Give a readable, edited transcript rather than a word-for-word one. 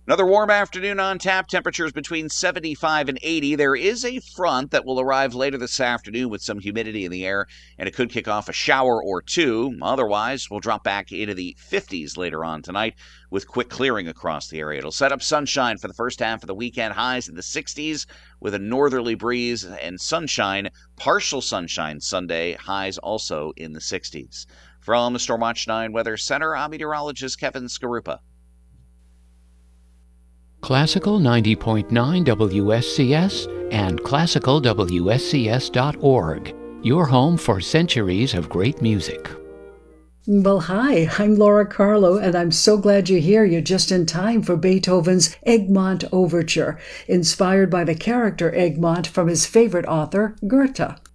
Another warm afternoon on tap. Temperatures between 75 and 80. There is a front that will arrive later this afternoon with some humidity in the air, and it could kick off a shower or two. Otherwise, we'll drop back into the 50s later on tonight with quick clearing across the area. It'll set up sunshine for the first half of the weekend. Highs in the 60s with a northerly breeze and sunshine. Partial sunshine Sunday. Highs also in the 60s. From the Stormwatch 9 Weather Center, I'm meteorologist Kevin Skarupa. Classical 90.9 WSCS and classicalwscs.org, your home for centuries of great music. Well, hi, I'm Laura Carlo, and I'm so glad you're here. You're just in time for Beethoven's Egmont Overture, inspired by the character Egmont from his favorite author, Goethe.